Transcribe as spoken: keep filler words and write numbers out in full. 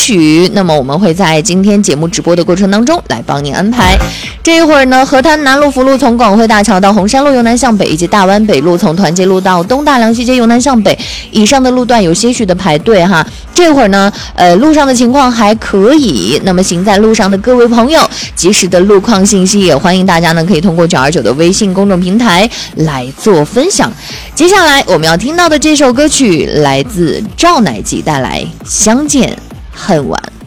曲，那么我们会在今天节目直播的过程当中来帮您安排。这一会儿呢，河滩南路福路从广汇大桥到红山路由南向北，以及大湾北路从团结路到东大梁西街由南向北，以上的路段有些许的排队哈。这会儿呢，呃，路上的情况还可以。那么行在路上的各位朋友，及时的路况信息也欢迎大家呢可以通过九二九的微信公众平台来做分享。接下来我们要听到的这首歌曲来自赵乃吉带来《相见恨晚》。